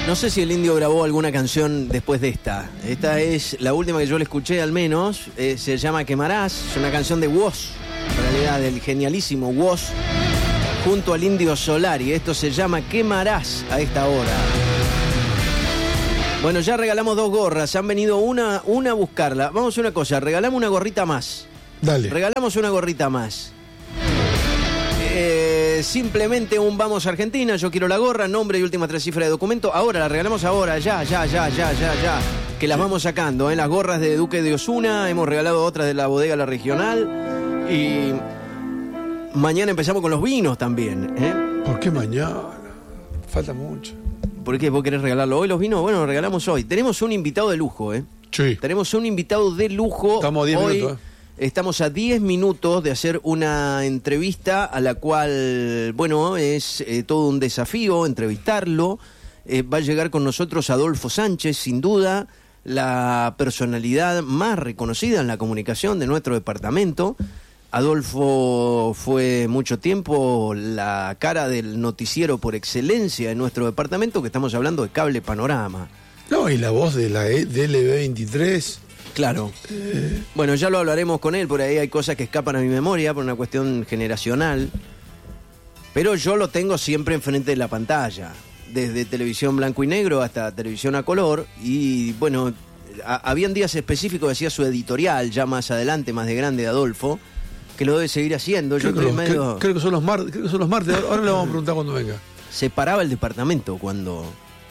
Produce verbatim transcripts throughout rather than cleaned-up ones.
No sé si el Indio grabó alguna canción después de esta. Esta es la última que yo le escuché, al menos. Eh, se llama Quemarás. Es una canción de Woz, en realidad del genialísimo Woz, junto al Indio Solari. Esto se llama Quemarás a esta hora. Bueno, ya regalamos dos gorras. Han venido una, una a buscarla. Vamos a hacer una cosa. Regalamos una gorrita más. Dale. Regalamos una gorrita más. Eh, simplemente un Vamos Argentina, yo quiero la gorra, nombre y última tres cifras de documento. Ahora, la regalamos ahora, ya, ya, ya, ya, ya, ya. Que las vamos sacando, ¿eh? Las gorras de Duque de Osuna, hemos regalado otras de la bodega La Regional. Y mañana empezamos con los vinos también, ¿eh? ¿Por qué mañana? Falta mucho. ¿Por qué? ¿Vos querés regalarlo hoy los vinos? Bueno, los regalamos hoy. Tenemos un invitado de lujo, ¿eh? Sí. Tenemos un invitado de lujo. Estamos a diez hoy. minutos, ¿eh? Estamos a diez minutos de hacer una entrevista a la cual, bueno, es eh, todo un desafío entrevistarlo. Eh, va a llegar con nosotros Adolfo Sánchez, sin duda, la personalidad más reconocida en la comunicación de nuestro departamento. Adolfo fue mucho tiempo la cara del noticiero por excelencia en nuestro departamento, que estamos hablando de Cable Panorama. No, y la voz de la E- de L B veintitrés... Claro. Eh, Bueno, ya lo hablaremos con él, por ahí hay cosas que escapan a mi memoria por una cuestión generacional. Pero yo lo tengo siempre enfrente de la pantalla, desde televisión blanco y negro hasta televisión a color. Y bueno, a, habían días específicos, decía su editorial, ya más adelante, más de grande, de Adolfo, que lo debe seguir haciendo. Yo creo, que estoy los, medio... creo, creo que son los martes, creo que son los martes. Ahora, ahora le vamos a preguntar cuando venga. Se paraba el departamento cuando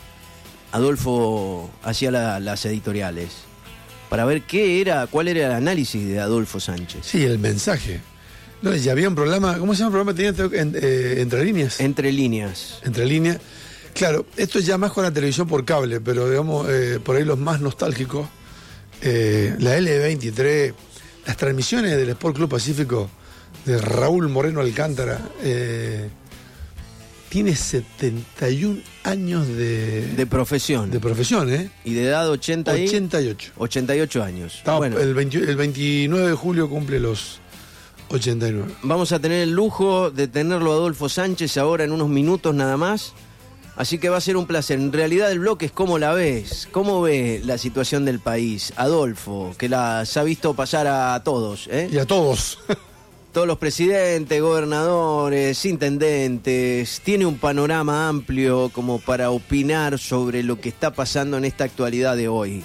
Adolfo hacía la, las editoriales, para ver qué era, cuál era el análisis de Adolfo Sánchez. Sí, el mensaje. No, ya había un programa, ¿cómo se llama el programa que tenía en, eh, Entre Líneas? Entre líneas. Entre Líneas. Claro, esto es ya más con la televisión por cable, pero digamos, eh, por ahí los más nostálgicos, eh, la L B veintitrés, las transmisiones del Sport Club Pacífico de Raúl Moreno Alcántara, eh, tiene setenta y un años de, De profesión. de profesión, ¿eh? Y de edad ochenta y... ochenta y ocho. ochenta y ocho años. Estamos- Bueno, el, veinte el veintinueve de julio cumple los ochenta y nueve. vamos a tener el lujo de tenerlo a Adolfo Sánchez ahora en unos minutos nada más. Así que va a ser un placer. En realidad el bloque es cómo la ves, cómo ve la situación del país. Adolfo, que las ha visto pasar a todos, ¿eh? Y a todos. Todos los presidentes, gobernadores, intendentes, tiene un panorama amplio como para opinar sobre lo que está pasando en esta actualidad de hoy.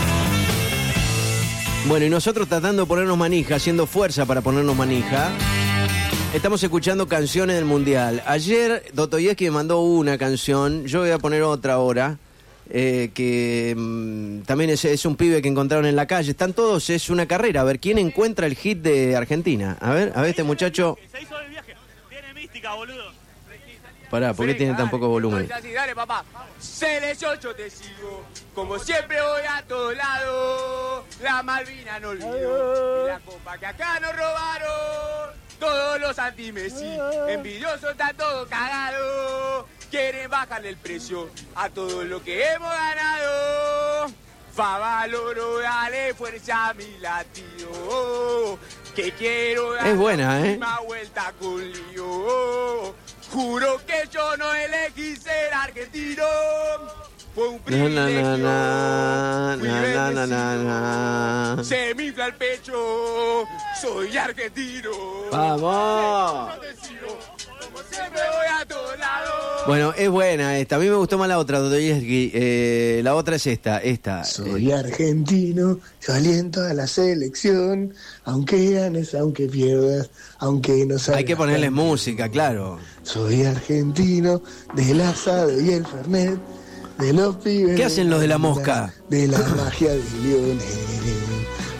Bueno, y nosotros tratando de ponernos manija, haciendo fuerza para ponernos manija, estamos escuchando canciones del Mundial. Ayer Dostoyevsky me mandó una canción, yo voy a poner otra ahora. Eh, que mmm, también es, es un pibe que encontraron en la calle. Están todos, es una carrera, a ver quién encuentra el hit de Argentina. A ver, a ver este muchacho. Se hizo el viaje. Tiene mística, boludo. Pará, ¿por qué tiene tan poco volumen? Dale, dale, papá. Selección, yo te sigo. Como siempre voy a todos lados. La Malvina no olvido. Y la copa que acá nos robaron. Todos los anti-Messi. Envidiosos está todo cagado. Quieren bajarle el precio a todo lo que hemos ganado. Favaloro, dale fuerza a mi latido. Que quiero dar Es buena, la ¿eh? última vuelta con lío. Juro que yo no elegí ser argentino. Fue un Na, privilegio. na, na, Fui na, na, na, bendecido. na, na. Se me infla el pecho. Soy argentino. ¡Vamos! Como siempre voy a todos lados. Bueno, es buena esta. A mí me gustó más la otra, Dostoyevsky. Eh, la otra es esta, esta. Soy argentino, yo aliento a la selección, aunque ganes, aunque pierdas, aunque no salgas. Hay que ponerles campeón. música, claro. Soy argentino, del asado y el fernet, de los pibes. ¿Qué hacen los de la mosca? De la magia de Lionel.